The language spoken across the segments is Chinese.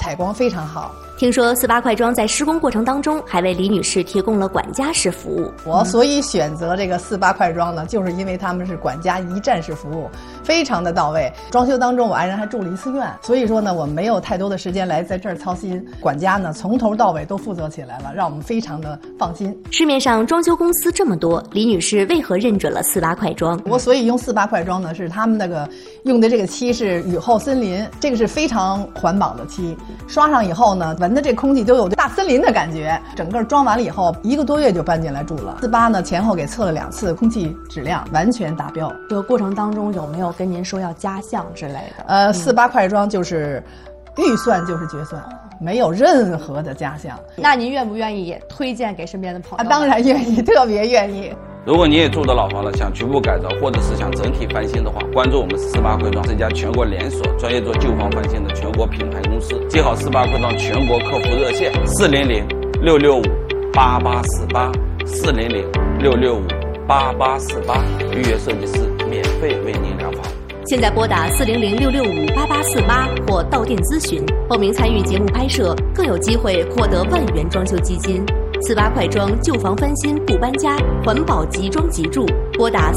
采光非常好。 听说48块庄在施工过程当中还为李女士提供了管家式服务。 我所以选择这个48块庄呢，就是因为他们是管家一站式服务，非常的到位。装修当中我爱人还住了1次院，所以说呢我没有太多的时间来在这儿操心，管家呢从头到尾都负责起来了，让我们非常的放心。 市面上装修公司这么多，李女士为何认准了48块庄？ 我所以用48块庄呢，是他们那个用的这个漆是雨后森林，这个是非常环保的漆，刷上以后呢，闻的这空气都有大森林的感觉。整个装完了以后，1个多月就搬进来住了。48呢前后给测了2次，空气质量完全达标。 这个过程当中有没有跟您说要加项之类的 ？48块庄就是预算就是决算，没有任何的加项。 那您愿不愿意也推荐给身边的朋友？ 当然愿意，特别愿意。 如果你也住的老房了，想局部改造或者是想整体翻新的话，关注我们48块庄，是一家全国连锁专业做旧房翻新的全国品牌公司。记好48块庄全国客服热线400-665-8848，400-665-8848，预约设计师免费为您量房。 现在拨打400-665-8848或到店咨询，报名参与节目拍摄，更有机会获得1万元装修基金。48块庄旧房翻新不搬家，环保即装即住。拨打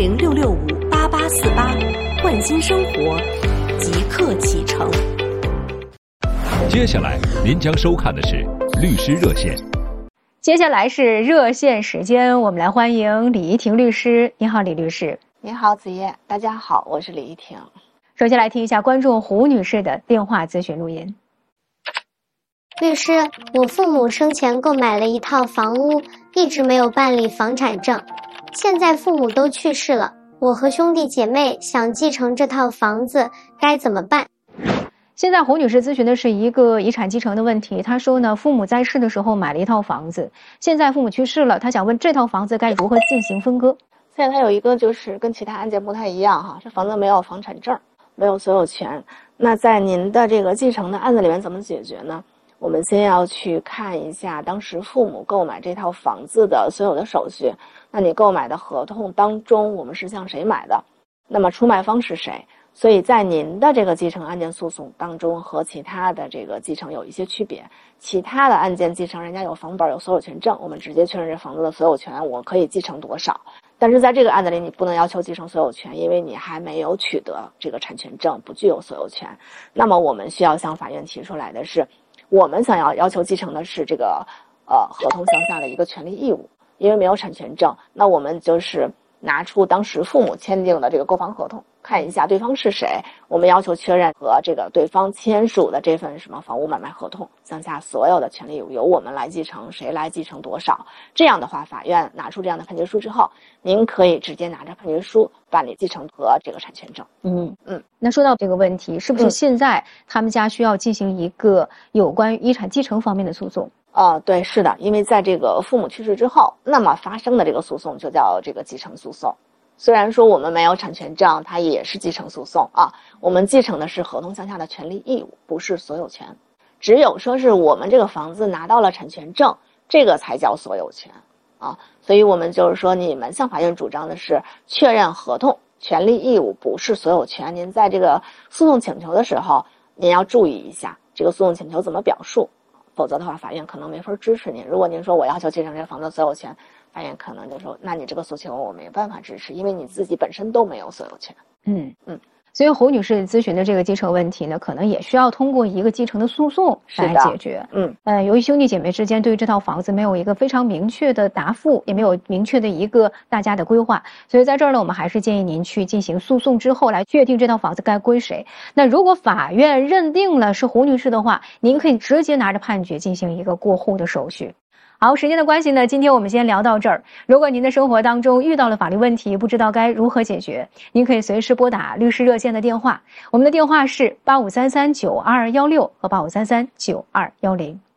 400-665-8848，焕新生活，即刻启程。 接下来您将收看的是律师热线。 接下来是热线时间，我们来欢迎李怡婷律师。你好，李律师。 你好，子夜。大家好，我是李怡婷。 首先来听一下观众胡女士的电话咨询录音。 律师，我父母生前购买了一套房屋，一直没有办理房产证。现在父母都去世了，我和兄弟姐妹想继承这套房子，该怎么办？ 现在胡女士咨询的是一个遗产继承的问题。她说呢，父母在世的时候买了一套房子，现在父母去世了，她想问这套房子该如何进行分割。 现在它有一个就是跟其他案件不太一样哈，这房子没有房产证，没有所有权。那在您的这个继承的案子里面怎么解决呢？我们先要去看一下当时父母购买这套房子的所有的手续。那你购买的合同当中，我们是向谁买的？那么出卖方是谁？所以在您的这个继承案件诉讼当中和其他的这个继承有一些区别。其他的案件继承人家有房本有所有权证，我们直接确认这房子的所有权，我可以继承多少。但是在这个案子里，你不能要求继承所有权，因为你还没有取得这个产权证，不具有所有权。那么我们需要向法院提出来的是，我们想要求继承的是这个合同项下的一个权利义务，因为没有产权证，那我们就是拿出当时父母签订的这个购房合同，看一下对方是谁，我们要求确认和这个对方签署的这份什么房屋买卖合同项下所有的权利义务由我们来继承，谁来继承多少。这样的话，法院拿出这样的判决书之后，您可以直接拿着判决书办理继承和这个产权证。 那说到这个问题，是不是现在他们家需要进行一个有关于遗产继承方面的诉讼？ 对，是的，因为在这个父母去世之后，那么发生的这个诉讼就叫这个继承诉讼。虽然说我们没有产权证，它也是继承诉讼啊。我们继承的是合同项下的权利义务，不是所有权。只有说是我们这个房子拿到了产权证，这个才叫所有权啊。所以我们就是说，你们向法院主张的是确认合同权利义务不是所有权。您在这个诉讼请求的时候，您要注意一下这个诉讼请求怎么表述，否则的话，法院可能没法支持您。如果您说我要求继承这个房子所有权，法院可能就说，那你这个诉求我没办法支持，因为你自己本身都没有所有权。 所以胡女士咨询的这个继承问题呢，可能也需要通过一个继承的诉讼来解决。由于兄弟姐妹之间对于这套房子没有一个非常明确的答复，也没有明确的一个大家的规划，所以在这儿呢，我们还是建议您去进行诉讼之后来确定这套房子该归谁。那如果法院认定了是胡女士的话，您可以直接拿着判决进行一个过户的手续。好，时间的关系呢，今天我们先聊到这儿。如果您的生活当中遇到了法律问题，不知道该如何解决，您可以随时拨打律师热线的电话，我们的电话是85339216和85339210。